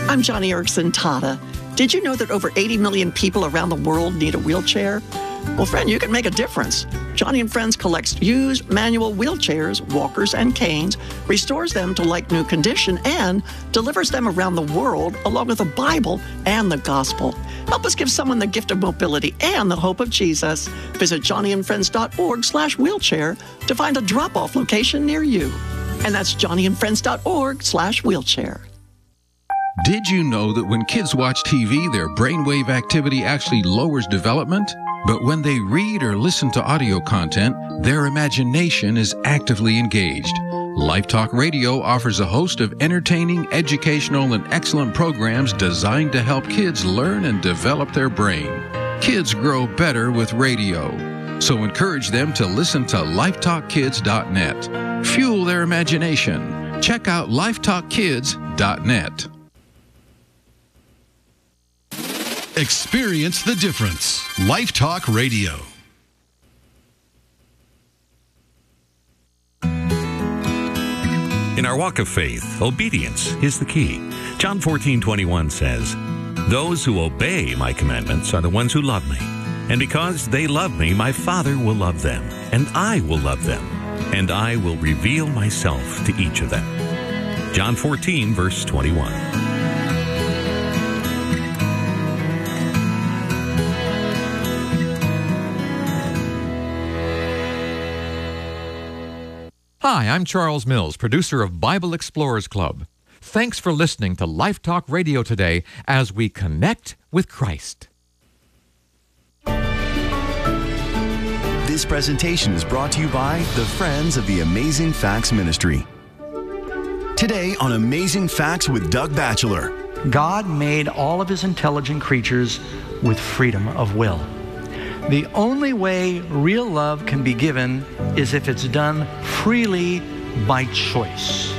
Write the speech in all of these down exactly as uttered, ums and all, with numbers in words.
I'm Johnny Erickson Tata. Did you know that over eighty million people around the world need a wheelchair? Well, friend, you can make a difference. Johnny and Friends collects used manual wheelchairs, walkers, and canes, restores them to like new condition, and delivers them around the world along with the Bible and the gospel. Help us give someone the gift of mobility and the hope of Jesus. Visit johnnyandfriends.org slash wheelchair to find a drop-off location near you. And that's johnnyandfriends.org slash wheelchair. Did you know that when kids watch T V, their brainwave activity actually lowers development? But when they read or listen to audio content, their imagination is actively engaged. LifeTalk Radio offers a host of entertaining, educational, and excellent programs designed to help kids learn and develop their brain. Kids grow better with radio. So encourage them to listen to lifetalk kids dot net. Fuel their imagination. Check out lifetalk kids dot net. Experience the difference. LifeTalk Radio. In our walk of faith, obedience is the key. John fourteen twenty-one says, "Those who obey my commandments are the ones who love me. And because they love me, my Father will love them, and I will love them, and I will reveal myself to each of them." John fourteen, verse twenty-one. Hi, I'm Charles Mills, producer of Bible Explorers Club. Thanks for listening to Life Talk Radio today as we connect with Christ. This presentation is brought to you by the Friends of the Amazing Facts Ministry. Today on Amazing Facts with Doug Batchelor. God made all of his intelligent creatures with freedom of will. The only way real love can be given is if it's done freely by choice.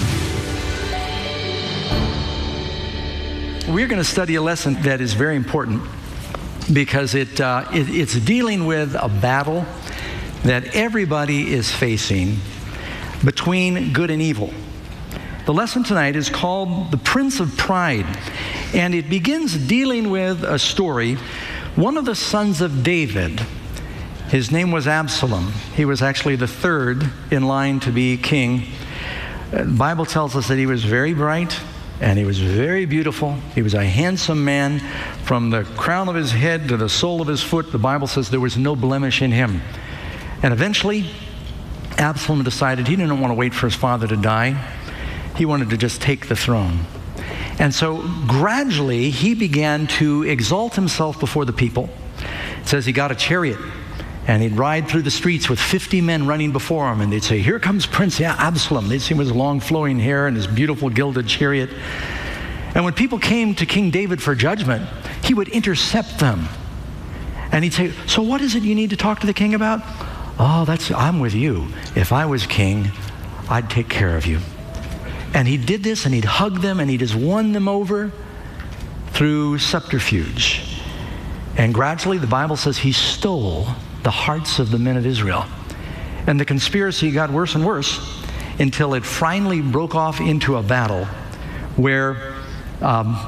We're going to study a lesson that is very important because it, uh, it it's dealing with a battle that everybody is facing between good and evil. The lesson tonight is called The Prince of Pride, and it begins dealing with a story. One of the sons of David, his name was Absalom. He was actually the third in line to be king. The Bible tells us that he was very bright and he was very beautiful. He was a handsome man. From the crown of his head to the sole of his foot, the Bible says there was no blemish in him. And eventually, Absalom decided he didn't want to wait for his father to die. He wanted to just take the throne. And so gradually he began to exalt himself before the people. It says he got a chariot and he'd ride through the streets with fifty men running before him, and they'd say, "Here comes Prince Absalom." They'd see him with his long flowing hair and his beautiful gilded chariot. And when people came to King David for judgment, he would intercept them. And he'd say, "So what is it you need to talk to the king about?" "Oh, that's, I'm with you. If I was king, I'd take care of you." And he did this, and he'd hug them, and he just won them over through subterfuge. And gradually, the Bible says he stole the hearts of the men of Israel. And the conspiracy got worse and worse until it finally broke off into a battle where um,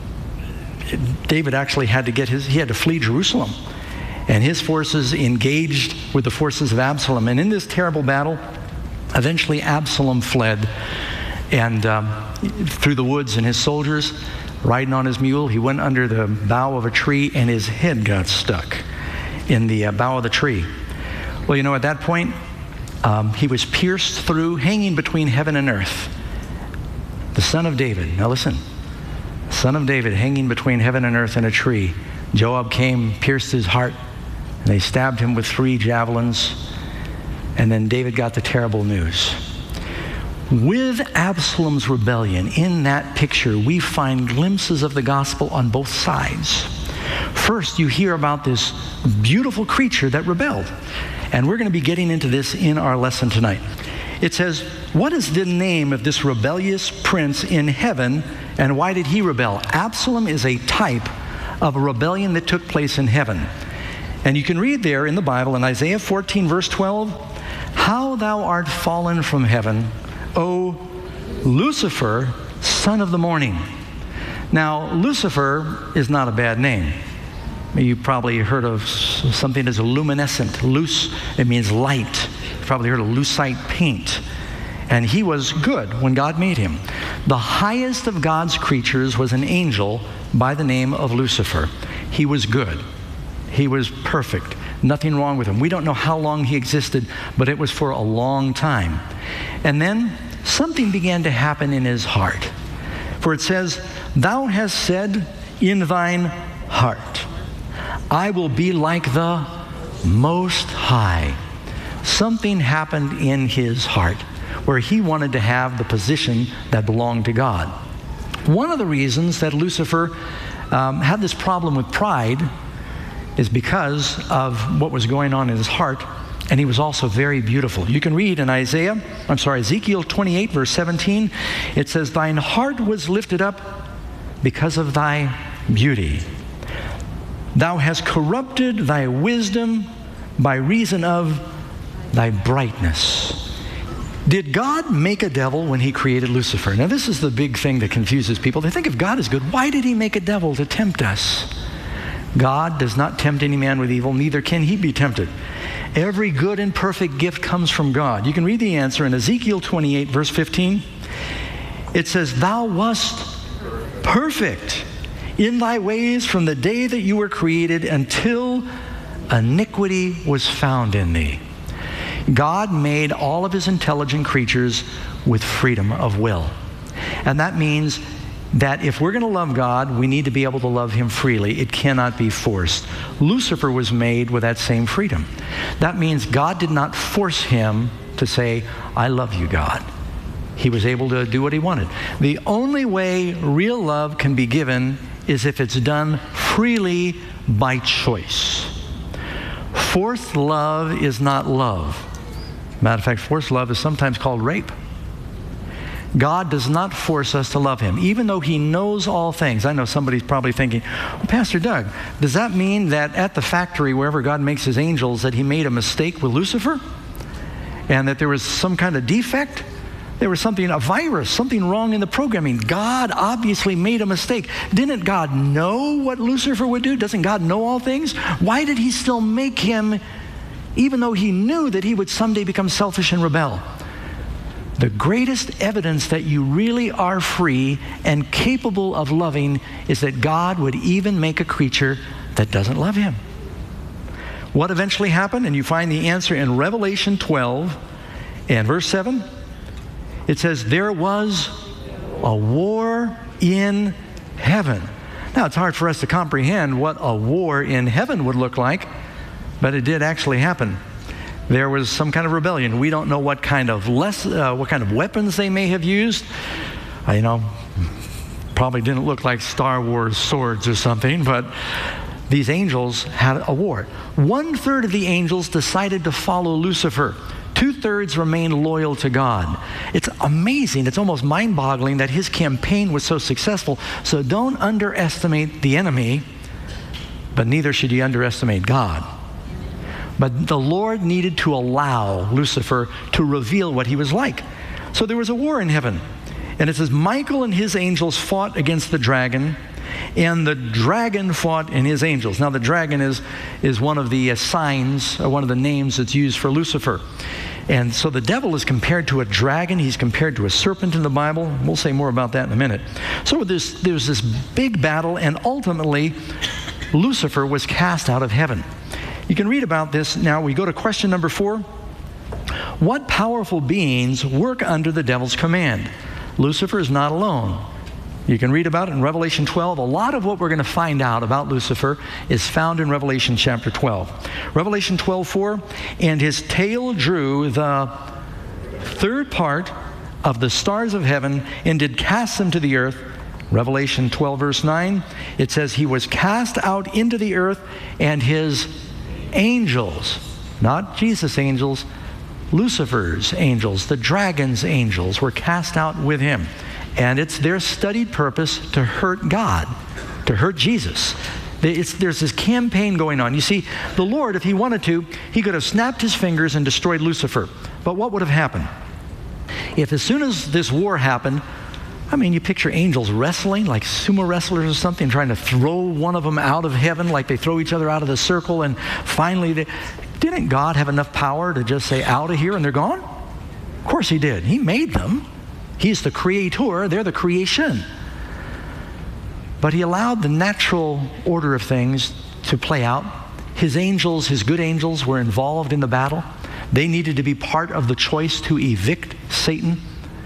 David actually had to get his, he had to flee Jerusalem. And his forces engaged with the forces of Absalom. And in this terrible battle, eventually Absalom fled. And um, through the woods, and his soldiers, riding on his mule, he went under the bough of a tree, and his head got stuck in the uh, bough of the tree. Well, you know, at that point, um, he was pierced through, hanging between heaven and earth. The son of David, now listen, son of David hanging between heaven and earth in a tree. Joab came, pierced his heart, and they stabbed him with three javelins. And then David got the terrible news. With Absalom's rebellion, in that picture, we find glimpses of the gospel on both sides. First, you hear about this beautiful creature that rebelled. And we're going to be getting into this in our lesson tonight. It says, what is the name of this rebellious prince in heaven, and why did he rebel? Absalom is a type of a rebellion that took place in heaven. And you can read there in the Bible, in Isaiah fourteen, verse twelve, "How thou art fallen from heaven, O Lucifer, son of the morning." Now, Lucifer is not a bad name. You probably heard of something as a luminescent. Luce, it means light. You've probably heard of lucite paint. And he was good when God made him. The highest of God's creatures was an angel by the name of Lucifer. He was good. He was perfect. Nothing wrong with him. We don't know how long he existed, but it was for a long time. And then something began to happen in his heart. For it says, "Thou hast said in thine heart, I will be like the Most High." Something happened in his heart where he wanted to have the position that belonged to God. One of the reasons that Lucifer um, had this problem with pride is because of what was going on in his heart, and he was also very beautiful. You can read in Isaiah, I'm sorry, Ezekiel twenty-eight, verse seventeen, it says, "Thine heart was lifted up because of thy beauty. Thou hast corrupted thy wisdom by reason of thy brightness." Did God make a devil when he created Lucifer? Now this is the big thing that confuses people. They think if God is good, why did he make a devil to tempt us? God does not tempt any man with evil, neither can he be tempted. Every good and perfect gift comes from God. You can read the answer in Ezekiel twenty-eight, verse fifteen. It says, "Thou wast perfect in thy ways from the day that you were created until iniquity was found in thee." God made all of his intelligent creatures with freedom of will. And that means that if we're going to love God, we need to be able to love him freely. It cannot be forced. Lucifer was made with that same freedom. That means God did not force him to say, "I love you, God." He was able to do what he wanted. The only way real love can be given is if it's done freely by choice. Forced love is not love. Matter of fact, forced love is sometimes called rape. God does not force us to love him, even though he knows all things. I know somebody's probably thinking, well, Pastor Doug, does that mean that at the factory, wherever God makes his angels, that he made a mistake with Lucifer? And that there was some kind of defect? There was something, a virus, something wrong in the programming. God obviously made a mistake. Didn't God know what Lucifer would do? Doesn't God know all things? Why did he still make him, even though he knew that he would someday become selfish and rebel? The greatest evidence that you really are free and capable of loving is that God would even make a creature that doesn't love him. What eventually happened? And you find the answer in Revelation twelve and verse seven. It says, "There was a war in heaven." Now, it's hard for us to comprehend what a war in heaven would look like, but it did actually happen. There was some kind of rebellion. We don't know what kind of less, uh, what kind of weapons they may have used. Uh, you know, probably didn't look like Star Wars swords or something, but these angels had a war. One third of the angels decided to follow Lucifer. Two-thirds remained loyal to God. It's amazing. It's almost mind-boggling that his campaign was so successful. So don't underestimate the enemy, but neither should you underestimate God. But the Lord needed to allow Lucifer to reveal what he was like. So there was a war in heaven. And it says, Michael and his angels fought against the dragon, and the dragon fought and his angels. Now the dragon is, is one of the uh, signs, or one of the names that's used for Lucifer. And so the devil is compared to a dragon. He's compared to a serpent in the Bible. We'll say more about that in a minute. So there's, there's this big battle, and ultimately Lucifer was cast out of heaven. You can read about this now. We go to question number four. What powerful beings work under the devil's command? Lucifer is not alone. You can read about it in Revelation twelve. A lot of what we're going to find out about Lucifer is found in Revelation chapter twelve. Revelation twelve four, "And his tail drew the third part of the stars of heaven and did cast them to the earth." Revelation twelve verse nine, it says, "He was cast out into the earth, and his angels," not Jesus' angels, Lucifer's angels, the dragon's angels, were cast out with him. And it's their studied purpose to hurt God, to hurt Jesus. It's, there's this campaign going on. You see, the Lord, if he wanted to, he could have snapped his fingers and destroyed Lucifer. But what would have happened? If as soon as this war happened, I mean, you picture angels wrestling like sumo wrestlers or something, trying to throw one of them out of heaven like they throw each other out of the circle, and finally, they, didn't God have enough power to just say, out of here, and they're gone? Of course he did. He made them. He's the creator. They're the creation. But he allowed the natural order of things to play out. His angels, his good angels, were involved in the battle. They needed to be part of the choice to evict Satan.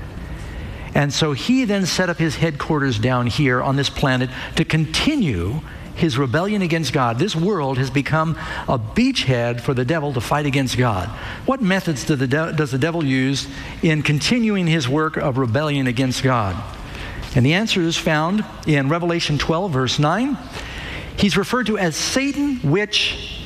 And so he then set up his headquarters down here on this planet to continue his rebellion against God. This world has become a beachhead for the devil to fight against God. What methods do the de- does the devil use in continuing his work of rebellion against God? And the answer is found in Revelation twelve, verse nine. He's referred to as Satan, which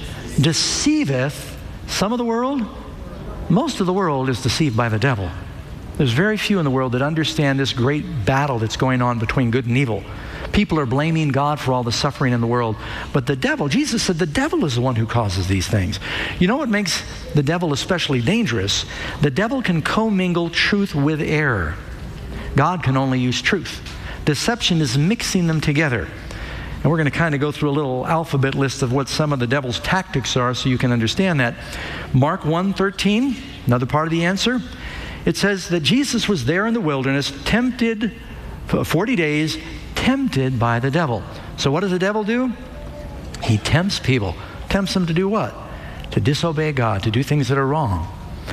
deceiveth some of the world. Most of the world is deceived by the devil. There's very few in the world that understand this great battle that's going on between good and evil. People are blaming God for all the suffering in the world. But the devil, Jesus said the devil is the one who causes these things. You know what makes the devil especially dangerous? The devil can commingle truth with error. God can only use truth. Deception is mixing them together. And we're going to kind of go through a little alphabet list of what some of the devil's tactics are so you can understand that. Mark one thirteen, another part of the answer. It says that Jesus was there in the wilderness, tempted for forty days, tempted by the devil. So what does the devil do? He tempts people. Tempts them to do what? To disobey God, to do things that are wrong.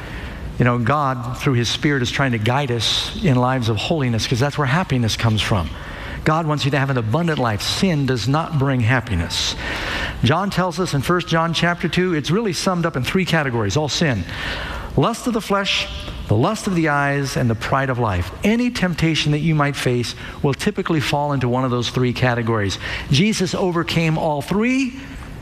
You know, God, through his Spirit, is trying to guide us in lives of holiness, because that's where happiness comes from. God wants you to have an abundant life. Sin does not bring happiness. John tells us in First John chapter two, it's really summed up in three categories, all sin. Lust of the flesh, the lust of the eyes, and the pride of life. Any temptation that you might face will typically fall into one of those three categories. Jesus overcame all three,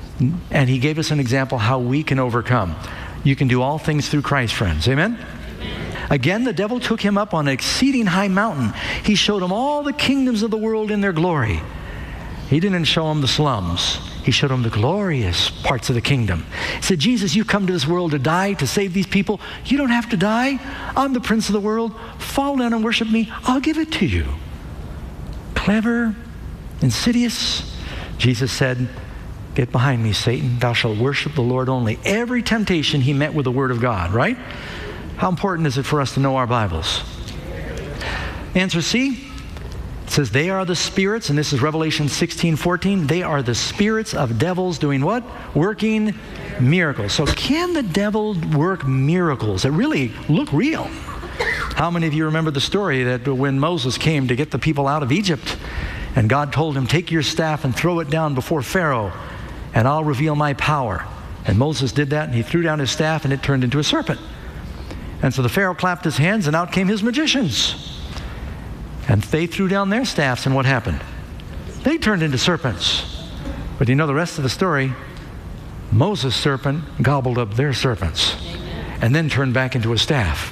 and he gave us an example how we can overcome. You can do all things through Christ, friends. Amen? Again, the devil took him up on an exceeding high mountain. He showed him all the kingdoms of the world in their glory. He didn't show him the slums. He showed him the glorious parts of the kingdom. He said, Jesus, you come to this world to die, to save these people. You don't have to die. I'm the prince of the world. Fall down and worship me. I'll give it to you. Clever, insidious. Jesus said, get behind me, Satan. Thou shalt worship the Lord only. Every temptation he met with the word of God, right? How important is it for us to know our Bibles? Answer C. It says they are the spirits, and this is Revelation sixteen fourteen. They are the spirits of devils doing what? Working miracles. So can the devil work miracles that really look real? How many of you remember the story that when Moses came to get the people out of Egypt, and God told him, take your staff and throw it down before Pharaoh, and I'll reveal my power. And Moses did that, and he threw down his staff, and it turned into a serpent. And so the Pharaoh clapped his hands, and out came his magicians. And they threw down their staffs, and what happened? They turned into serpents. But you know the rest of the story? Moses' serpent gobbled up their serpents and then turned back into a staff.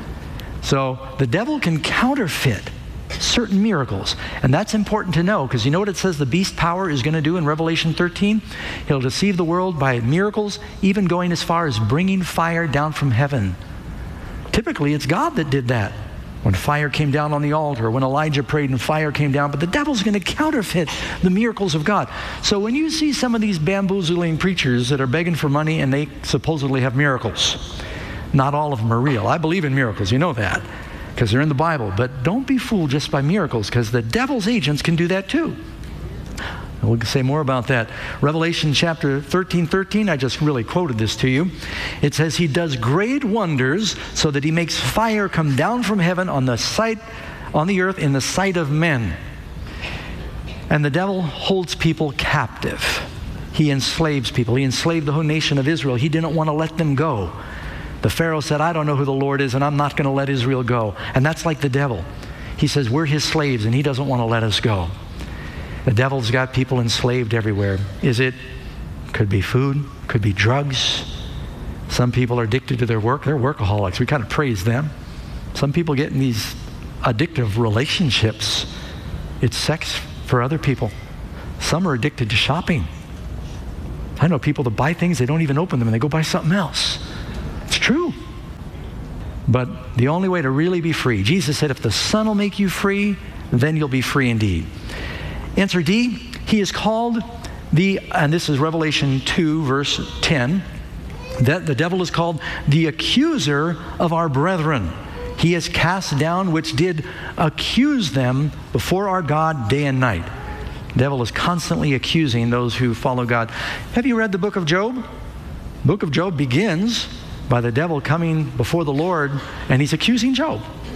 So the devil can counterfeit certain miracles. And that's important to know, because you know what it says the beast power is going to do in Revelation thirteen? He'll deceive the world by miracles, even going as far as bringing fire down from heaven. Typically, it's God that did that. When fire came down on the altar, when Elijah prayed and fire came down, but the devil's going to counterfeit the miracles of God. So when you see some of these bamboozling preachers that are begging for money and they supposedly have miracles, not all of them are real. I believe in miracles, you know that, because they're in the Bible. But don't be fooled just by miracles, because the devil's agents can do that too. And we'll say more about that. Revelation chapter thirteen thirteen, I just really quoted this to you. It says, he does great wonders so that he makes fire come down from heaven on the sight, on the earth in the sight of men. And the devil holds people captive. He enslaves people. He enslaved the whole nation of Israel. He didn't want to let them go. The Pharaoh said, I don't know who the Lord is, and I'm not going to let Israel go. And that's like the devil. He says, we're his slaves, and he doesn't want to let us go. The devil's got people enslaved everywhere. Is it? Could be food, could be drugs. Some people are addicted to their work. They're workaholics. We kind of praise them. Some people get in these addictive relationships. It's sex for other people. Some are addicted to shopping. I know people that buy things, they don't even open them, and they go buy something else. It's true. But the only way to really be free, Jesus said, if the Son will make you free, then you'll be free indeed. Answer D, he is called the, and this is Revelation two, verse ten, that the devil is called the accuser of our brethren. He is cast down, which did accuse them before our God day and night. The devil is constantly accusing those who follow God. Have you read the book of Job? The book of Job begins by the devil coming before the Lord, and he's accusing Job.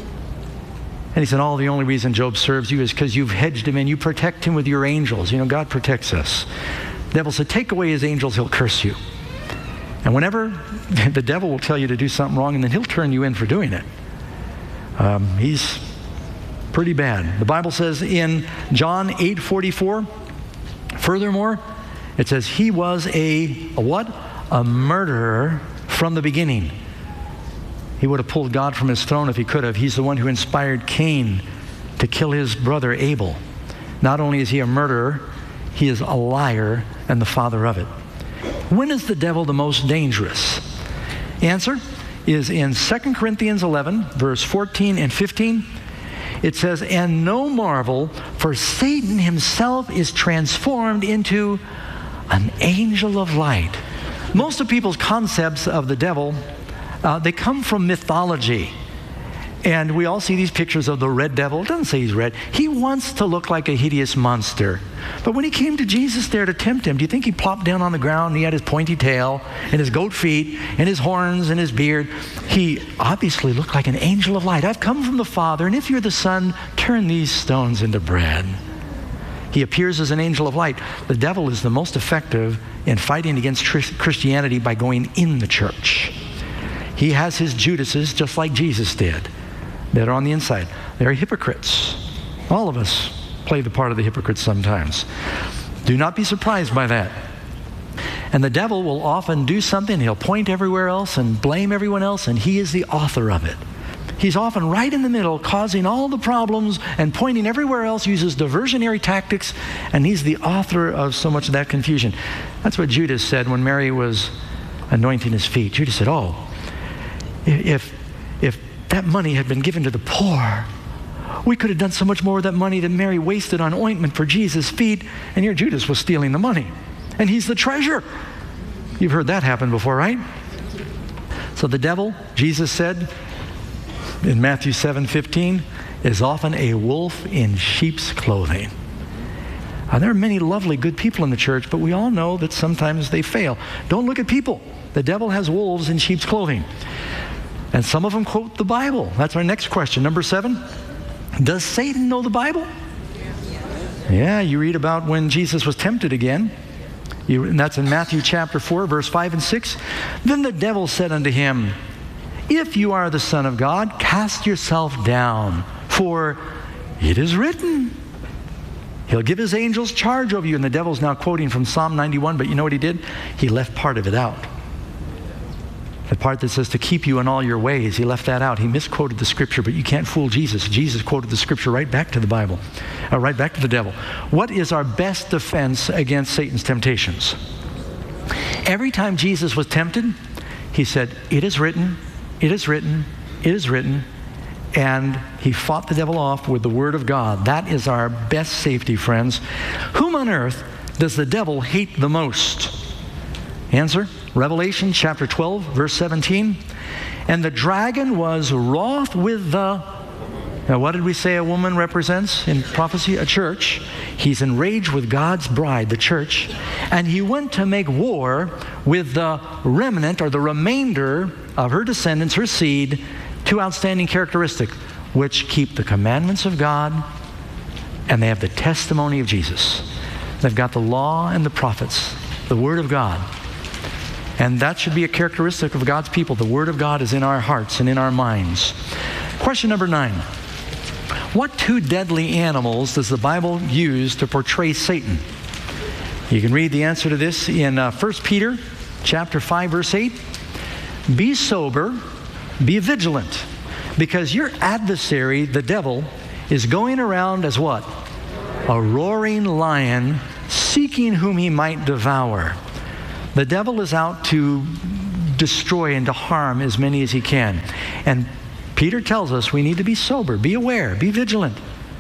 And he said, oh, the only reason Job serves you is because you've hedged him and you protect him with your angels. You know, God protects us. The devil said, take away his angels, he'll curse you. And whenever the devil will tell you to do something wrong, and then he'll turn you in for doing it. Um, he's pretty bad. The Bible says in John eight forty-four, furthermore, it says he was a, a what? A murderer from the beginning. He would have pulled God from his throne if he could have. He's the one who inspired Cain to kill his brother Abel. Not only is he a murderer, he is a liar and the father of it. When is the devil the most dangerous? Answer is in Second Corinthians eleven, verse fourteen and fifteen. It says, and no marvel, for Satan himself is transformed into an angel of light. Most of people's concepts of the devil, uh, they come from mythology. And we all see these pictures of the red devil. It doesn't say he's red. He wants to look like a hideous monster. But when he came to Jesus there to tempt him, do you think he plopped down on the ground and he had his pointy tail and his goat feet and his horns and his beard? He obviously looked like an angel of light. I've come from the Father, and if you're the Son, turn these stones into bread. He appears as an angel of light. The devil is the most effective in fighting against Christianity by going in the church. He has his Judases, just like Jesus did, that are on the inside. They're hypocrites. All of us play the part of the hypocrites sometimes. Do not be surprised by that. And the devil will often do something, he'll point everywhere else and blame everyone else, and he is the author of it. He's often right in the middle, causing all the problems and pointing everywhere else, uses diversionary tactics, and he's the author of so much of that confusion. That's what Judas said when Mary was anointing his feet. Judas said, oh, if, if that money had been given to the poor, we could have done so much more with that money that Mary wasted on ointment for Jesus' feet, and here Judas was stealing the money. And he's the treasure. You've heard that happen before, right? So the devil, Jesus said in Matthew seven fifteen, is often a wolf in sheep's clothing. Now, there are many lovely, good people in the church, but we all know that sometimes they fail. Don't look at people. The devil has wolves in sheep's clothing. And some of them quote the Bible. That's our next question. Number seven, does Satan know the Bible? Yeah, you read about when Jesus was tempted again. You, and that's in Matthew chapter four, verse five and six. Then the devil said unto him, if you are the Son of God, cast yourself down, for it is written, he'll give his angels charge over you. And the devil's now quoting from Psalm ninety-one, but you know what he did? He left part of it out. The part that says to keep you in all your ways, he left that out. He misquoted the scripture, but you can't fool Jesus. Jesus quoted the scripture right back to the Bible, uh, right back to the devil. What is our best defense against Satan's temptations? Every time Jesus was tempted, he said, it is written, it is written, it is written, and he fought the devil off with the word of God. That is our best safety, friends. Whom on earth does the devil hate the most? Answer, Revelation chapter twelve, verse seventeen. And the dragon was wroth with the, now what did we say a woman represents in prophecy? A church. He's enraged with God's bride, the church. And he went to make war with the remnant, or the remainder of her descendants, her seed, two outstanding characteristics, which keep the commandments of God, and they have the testimony of Jesus. They've got the law and the prophets, the word of God. And that should be a characteristic of God's people. The word of God is in our hearts and in our minds. Question number nine. What two deadly animals does the Bible use to portray Satan? You can read the answer to this in uh, First Peter chapter five, verse eight. Be sober, be vigilant, because your adversary, the devil, is going around as what? A roaring lion, seeking whom he might devour. The devil is out to destroy and to harm as many as he can. And Peter tells us we need to be sober, be aware, be vigilant. How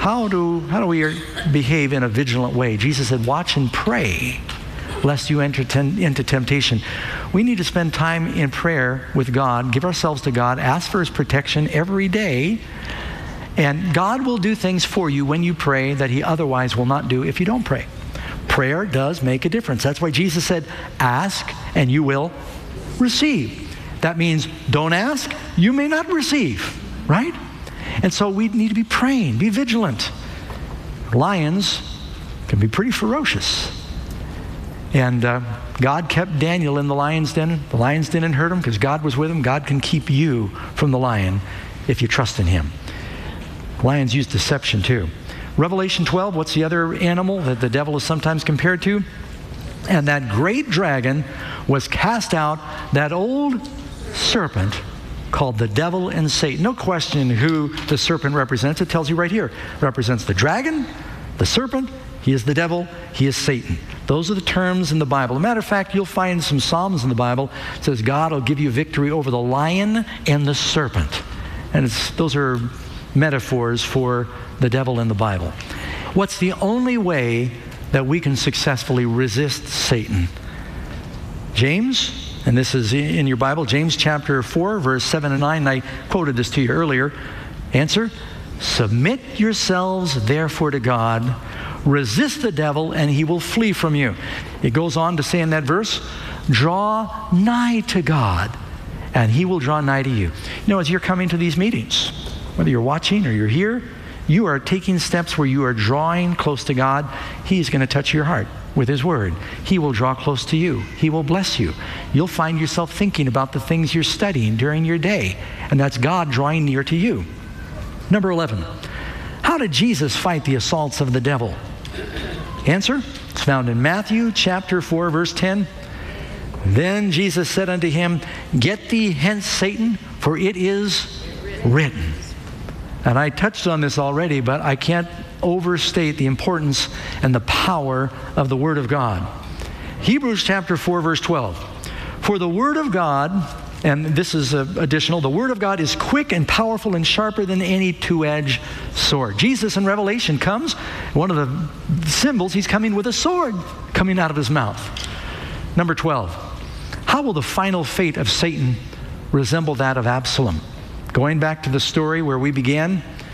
how do, how do we behave in a vigilant way? Jesus said, watch and pray, lest you enter ten, into temptation. We need to spend time in prayer with God, give ourselves to God, ask for His protection every day, and God will do things for you when you pray that He otherwise will not do if you don't pray. Prayer does make a difference. That's why Jesus said, ask and you will receive. That means don't ask, you may not receive, right? And so we need to be praying, be vigilant. Lions can be pretty ferocious. And uh, God kept Daniel in the lion's den. The lions didn't hurt him because God was with him. God can keep you from the lion if you trust in Him. Lions use deception too. Revelation twelve, what's the other animal that the devil is sometimes compared to? And that great dragon was cast out, that old serpent called the devil and Satan. No question who the serpent represents. It tells you right here. It represents the dragon, the serpent. He is the devil. He is Satan. Those are the terms in the Bible. As a matter of fact, you'll find some Psalms in the Bible that says God will give you victory over the lion and the serpent. And it's, those are metaphors for the devil in the Bible. What's the only way that we can successfully resist Satan? James, and this is in your Bible, James chapter four, verse seven and nine. I quoted this to you earlier. Answer, submit yourselves therefore to God. Resist the devil and he will flee from you. It goes on to say in that verse, draw nigh to God and He will draw nigh to you. You know, as you're coming to these meetings, whether you're watching or you're here, you are taking steps where you are drawing close to God. He's going to touch your heart with His Word. He will draw close to you. He will bless you. You'll find yourself thinking about the things you're studying during your day, and that's God drawing near to you. Number eleven, how did Jesus fight the assaults of the devil? Answer, it's found in Matthew chapter four, verse ten. Then Jesus said unto him, get thee hence, Satan, for it is written. And I touched on this already, but I can't overstate the importance and the power of the Word of God. Hebrews chapter four, verse twelve. For the Word of God, and this is uh, additional, the Word of God is quick and powerful and sharper than any two-edged sword. Jesus in Revelation comes, one of the symbols, He's coming with a sword coming out of His mouth. Number twelve. How will the final fate of Satan resemble that of Absalom? Going back to the story where we began,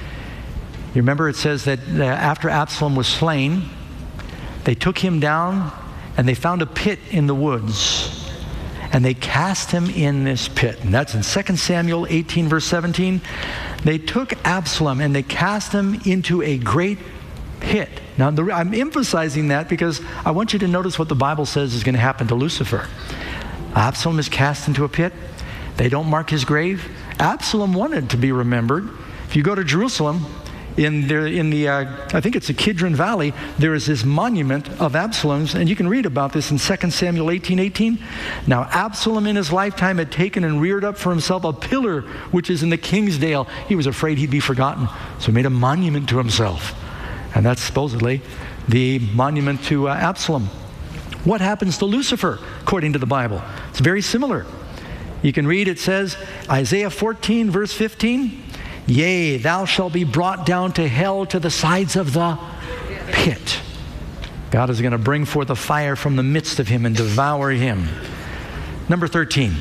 you remember it says that uh, after Absalom was slain, they took him down and they found a pit in the woods. And they cast him in this pit. And that's in Second Samuel eighteen, verse seventeen. They took Absalom and they cast him into a great pit. Now, the, I'm emphasizing that because I want you to notice what the Bible says is going to happen to Lucifer. Absalom is cast into a pit. They don't mark his grave. Absalom wanted to be remembered. If you go to Jerusalem, in, there, in the, uh, I think it's the Kidron Valley, there is this monument of Absalom's, and you can read about this in Second Samuel eighteen eighteen. Now Absalom in his lifetime had taken and reared up for himself a pillar which is in the king's dale. He was afraid he'd be forgotten, so he made a monument to himself. And that's supposedly the monument to uh, Absalom. What happens to Lucifer, according to the Bible? It's very similar. You can read, it says, Isaiah fourteen, verse fifteen, yea, thou shalt be brought down to hell, to the sides of the pit. God is going to bring forth a fire from the midst of him and devour him. Number thirteen,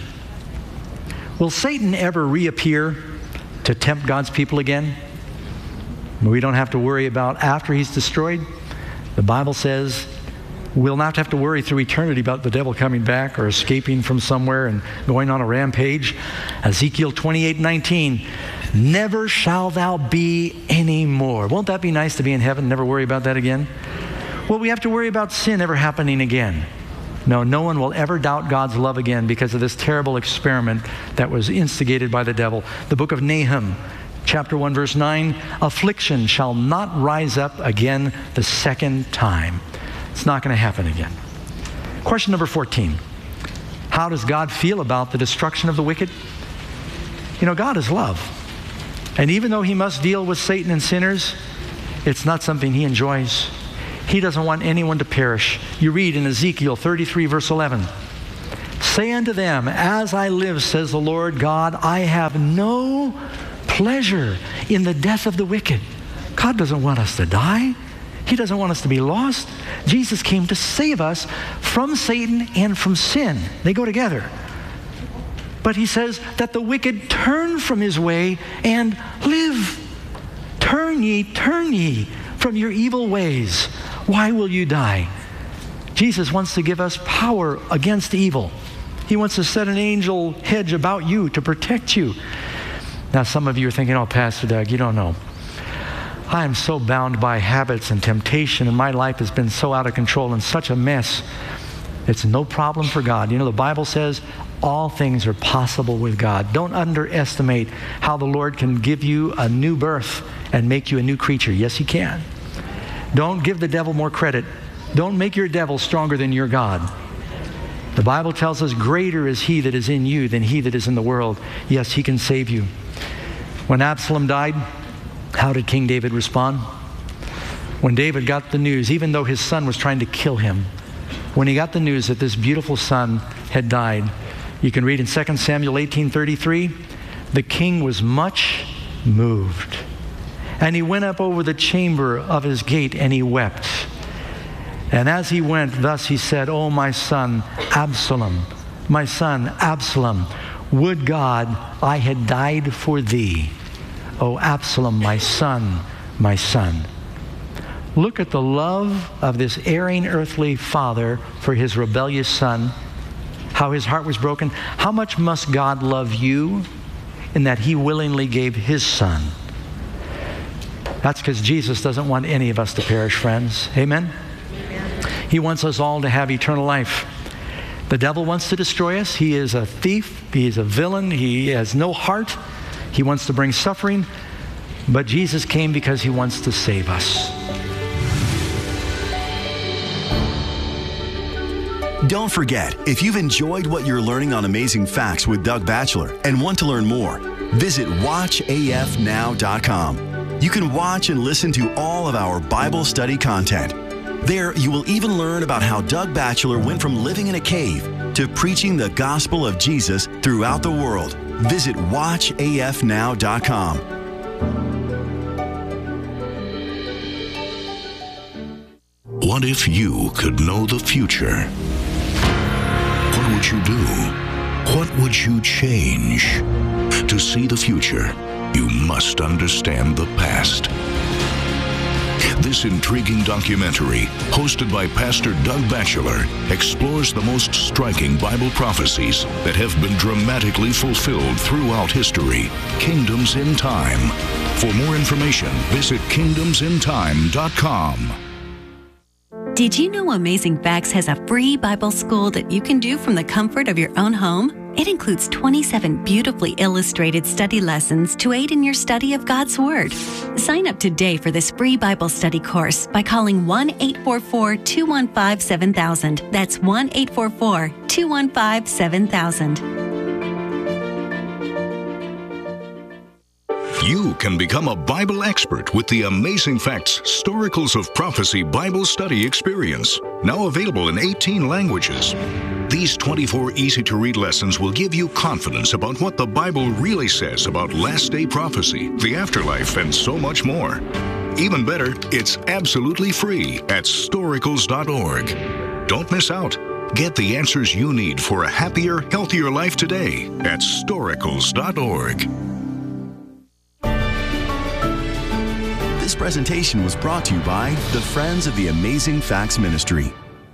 will Satan ever reappear to tempt God's people again? We don't have to worry about after he's destroyed. The Bible says we'll not have to worry through eternity about the devil coming back or escaping from somewhere and going on a rampage. Ezekiel twenty-eight nineteen, never shall thou be any more. Won't that be nice to be in heaven, never worry about that again? Well, we have to worry about sin ever happening again. No, no one will ever doubt God's love again because of this terrible experiment that was instigated by the devil. The book of Nahum, chapter one, verse nine, affliction shall not rise up again the second time. It's not going to happen again. Question number fourteen. How does God feel about the destruction of the wicked? You know, God is love. And even though he must deal with Satan and sinners, it's not something he enjoys. He doesn't want anyone to perish. You read in Ezekiel thirty-three, verse eleven, say unto them, as I live, says the Lord God, I have no pleasure in the death of the wicked, God doesn't want us to die. He doesn't want us to be lost. Jesus came to save us from Satan and from sin. They go together. But he says that the wicked turn from his way and live. Turn ye, turn ye from your evil ways. Why will you die? Jesus wants to give us power against evil. He wants to set an angel hedge about you to protect you. Now, some of you are thinking, oh, Pastor Doug, you don't know. I am so bound by habits and temptation, and my life has been so out of control and such a mess. It's no problem for God. You know, the Bible says all things are possible with God. Don't underestimate how the Lord can give you a new birth and make you a new creature. Yes, He can. Don't give the devil more credit. Don't make your devil stronger than your God. The Bible tells us greater is He that is in you than he that is in the world. Yes, He can save you. When Absalom died, how did King David respond? When David got the news, even though his son was trying to kill him, when he got the news that this beautiful son had died, you can read in Second Samuel eighteen thirty-three, the king was much moved. And he went up over the chamber of his gate and he wept. And as he went, thus he said, "Oh, my son Absalom, my son Absalom, would God I had died for thee. Oh, Absalom, my son, my son." Look at the love of this erring earthly father for his rebellious son, how his heart was broken. How much must God love you in that He willingly gave His son? That's because Jesus doesn't want any of us to perish, friends. Amen? Amen. He wants us all to have eternal life. The devil wants to destroy us. He is a thief. He is a villain. He has no heart. He wants to bring suffering, but Jesus came because He wants to save us. Don't forget, if you've enjoyed what you're learning on Amazing Facts with Doug Batchelor and want to learn more, visit watch A F now dot com. You can watch and listen to all of our Bible study content. There, you will even learn about how Doug Batchelor went from living in a cave to preaching the gospel of Jesus throughout the world. Visit watch A F now dot com. What if you could know the future? What would you do? What would you change? To see the future, you must understand the past. This intriguing documentary, hosted by Pastor Doug Batchelor, explores the most striking Bible prophecies that have been dramatically fulfilled throughout history. Kingdoms in Time. For more information, visit kingdoms in time dot com. Did you know Amazing Facts has a free Bible school that you can do from the comfort of your own home? It includes twenty-seven beautifully illustrated study lessons to aid in your study of God's Word. Sign up today for this free Bible study course by calling one eight four four, two one five, seven thousand. That's one eight four four, two one five, seven thousand. You can become a Bible expert with the Amazing Facts Storicals of Prophecy Bible Study Experience, now available in eighteen languages. These twenty-four easy-to-read lessons will give you confidence about what the Bible really says about last-day prophecy, the afterlife, and so much more. Even better, it's absolutely free at storicals dot org. Don't miss out. Get the answers you need for a happier, healthier life today at storicals dot org. This presentation was brought to you by the Friends of the Amazing Facts Ministry.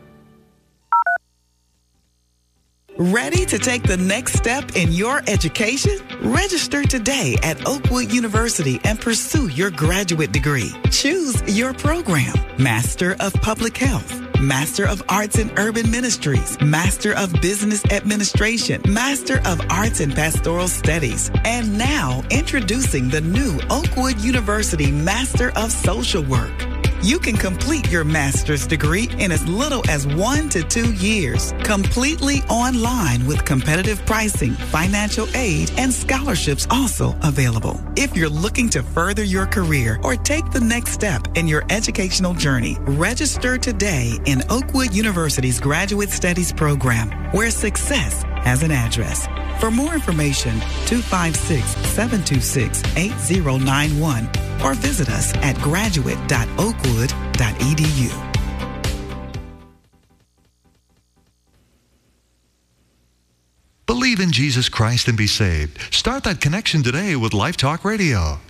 Ready to take the next step in your education? Register today at Oakwood University and pursue your graduate degree. Choose your program: Master of Public Health, Master of Arts in Urban Ministries, Master of Business Administration, Master of Arts in Pastoral Studies, and now introducing the new Oakwood University Master of Social Work. You can complete your master's degree in as little as one to two years, completely online with competitive pricing, financial aid, and scholarships also available. If you're looking to further your career or take the next step in your educational journey, register today in Oakwood University's Graduate Studies program, where success has an address. For more information, two five six, seven two six, eight zero nine one or visit us at graduate dot oakwood dot e d u. Believe in Jesus Christ and be saved. Start that connection today with Life Talk Radio.